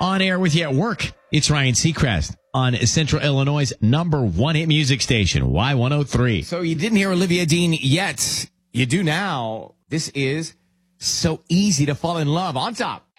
On air with you at work. It's Ryan Seacrest on Central Illinois' #1 hit music station, Y103. So you didn't hear Olivia Dean yet. You do now. This is So Easy to Fall in Love on top